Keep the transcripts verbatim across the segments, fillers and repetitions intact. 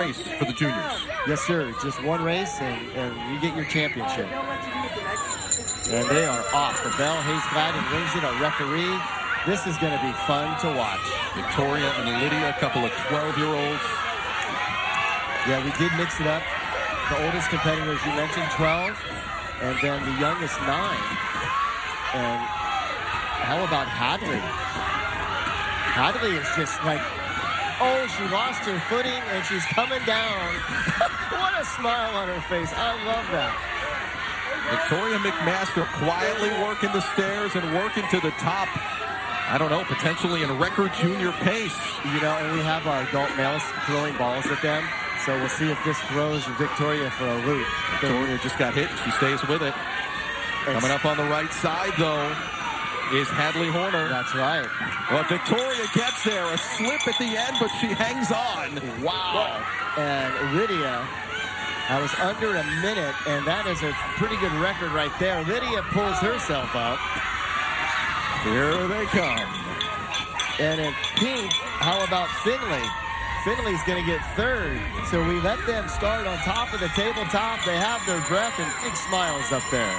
race for the juniors. Yes, sir. Just one race, and, and you get your championship. And they are off. The bell, Hayes Gladden rings it, a referee. This is going to be fun to watch. Victoria and Lydia, a couple of twelve-year-olds. Yeah, we did mix it up. The oldest competitors you mentioned, twelve, and then the youngest, nine. And how about Hadley? Hadley is just like, oh, she lost her footing and she's coming down. What a smile on her face. I love that. Victoria McMaster quietly working the stairs and working to the top. I don't know, potentially in record junior pace. You know, and we have our adult males throwing balls at them. So we'll see if this throws Victoria for a loop. Victoria just got hit. She stays with it. Coming up on the right side, though, is Hadley Horner. That's right. Well, Victoria gets there. A slip at the end, but she hangs on. Wow. And Lydia, I was under a minute, and that is a pretty good record right there. Lydia pulls herself up. Here they come. And in pink, how about Finley? Finley's going to get third. So we let them start on top of the tabletop. They have their breath and big smiles up there.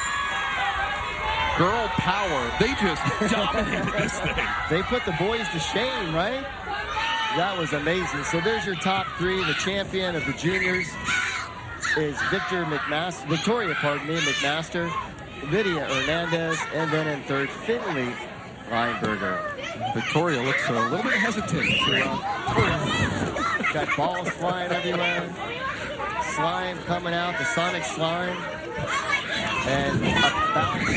Girl power. They just dominated this thing. They put the boys to shame, right? That was amazing. So there's your top three. The champion of the juniors is Victor McMaster, Victoria, pardon me, McMaster, Lydia Hernandez, and then in third, Finley Lineberger. Victoria looks a little bit hesitant. Got balls flying everywhere. Slime coming out, the sonic slime. And a bounce.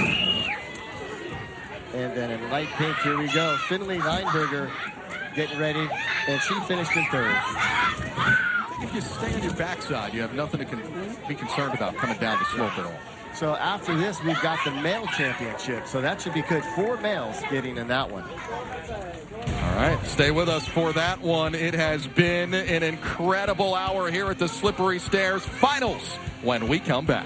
And then in light pink, here we go. Finley Lineberger getting ready, and she finished in third. If you stay on your backside, you have nothing to con- be concerned about coming down the slope at all. So after this, we've got the male championship. So that should be good. Four males getting in that one. All right, stay with us for that one. It has been an incredible hour here at the Slippery Stairs Finals when we come back.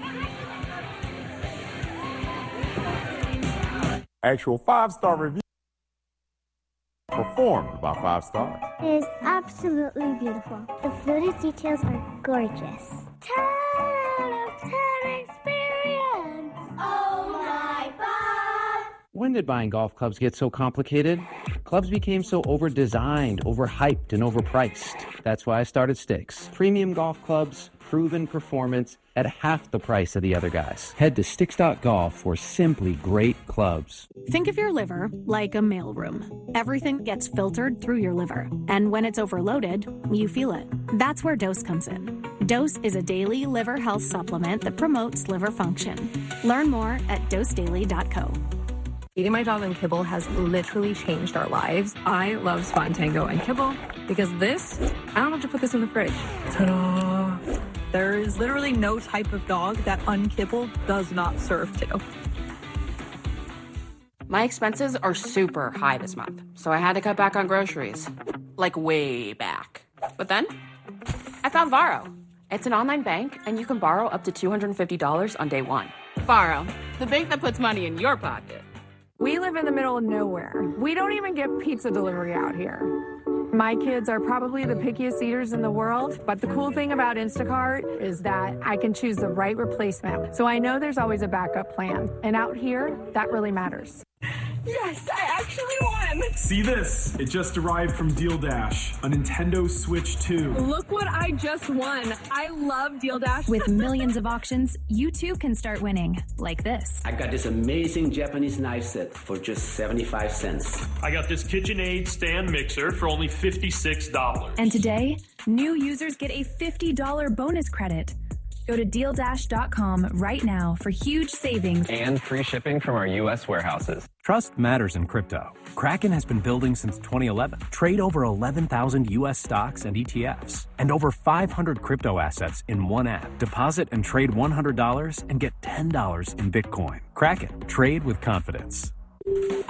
Actual five-star review performed by Five Stars. It is absolutely beautiful. The fluted details are gorgeous. ten out of ten experience. Oh my God. When did buying golf clubs get so complicated? Clubs became so over-designed, overhyped, and overpriced. That's why I started Sticks. Premium golf clubs, proven performance at half the price of the other guys. Head to sticks dot golf for simply great clubs. Think of your liver like a mailroom. Everything gets filtered through your liver. And when it's overloaded, you feel it. That's where Dose comes in. Dose is a daily liver health supplement that promotes liver function. Learn more at dose daily dot co. Eating my dog on kibble has literally changed our lives. I love Spontango and kibble because this, I don't have to put this in the fridge. Ta-da! There is literally no type of dog that unkibble does not serve to. My expenses are super high this month, so I had to cut back on groceries. Like way back. But then, I found Varo. It's an online bank, and you can borrow up to two hundred fifty dollars on day one. Varo, the bank that puts money in your pocket. We live in the middle of nowhere. We don't even get pizza delivery out here. My kids are probably the pickiest eaters in the world, but the cool thing about Instacart is that I can choose the right replacement. So I know there's always a backup plan. And out here, that really matters. Yes, I actually won! See this? It just arrived from Deal Dash, a Nintendo Switch two. Look what I just won. I love Deal Dash. With millions of auctions, you too can start winning, like this. I got this amazing Japanese knife set for just seventy-five cents. I got this KitchenAid stand mixer for only fifty-six dollars. And today, new users get a fifty dollars bonus credit. Go to deal dash dot com right now for huge savings and free shipping from our U S warehouses. Trust matters in crypto. Kraken has been building since twenty eleven. Trade over eleven thousand U S stocks and E T Fs and over five hundred crypto assets in one app. Deposit and trade one hundred dollars and get ten dollars in Bitcoin. Kraken. Trade with confidence.